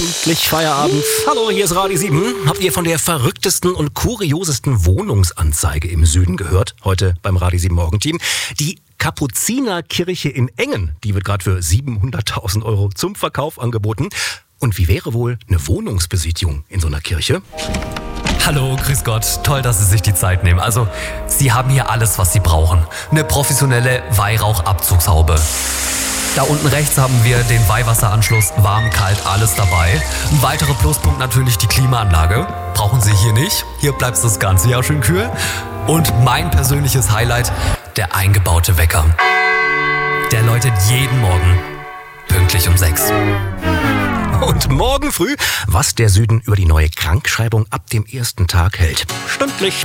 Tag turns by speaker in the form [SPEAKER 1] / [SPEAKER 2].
[SPEAKER 1] Endlich Feierabend. Hallo, hier ist Radio 7. Habt ihr von der verrücktesten und kuriosesten Wohnungsanzeige im Süden gehört? Heute beim Radio 7 Morgenteam. Die Kapuzinerkirche in Engen, die wird gerade für 700.000 Euro zum Verkauf angeboten. Und wie wäre wohl eine Wohnungsbesichtigung in so einer Kirche?
[SPEAKER 2] Hallo, grüß Gott. Toll, dass Sie sich die Zeit nehmen. Also, Sie haben hier alles, was Sie brauchen. Eine professionelle Weihrauchabzugshaube. Da unten rechts haben wir den Weihwasseranschluss, warm, kalt, alles dabei. Ein weiterer Pluspunkt natürlich die Klimaanlage. Brauchen Sie hier nicht. Hier bleibt das ganze Jahr schön kühl. Und mein persönliches Highlight, der eingebaute Wecker. Der läutet jeden Morgen pünktlich um 6.
[SPEAKER 1] Und morgen früh, was der Süden über die neue Krankschreibung ab dem ersten Tag hält. Stündlich